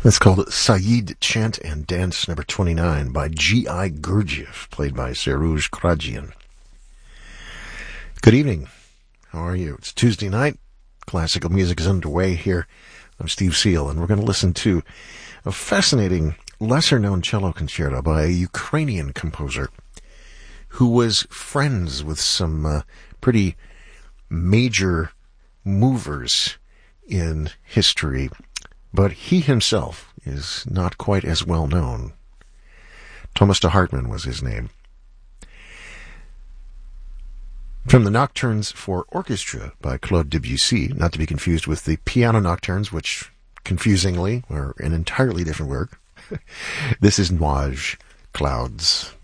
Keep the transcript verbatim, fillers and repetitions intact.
That's called Saeed Chant and Dance number twenty-nine by G I. Gurdjieff, played by Serouj Kradjian. Good evening. How are you? It's Tuesday night. Classical music is underway here. I'm Steve Seal, and we're going to listen to a fascinating, lesser-known cello concerto by a Ukrainian composer who was friends with some uh, pretty major movers in history, but he himself is not quite as well known. Thomas de Hartmann was his name. From the Nocturnes for Orchestra by Claude Debussy, not to be confused with the Piano Nocturnes, which, confusingly, are an entirely different work. This is Nuages, Clouds.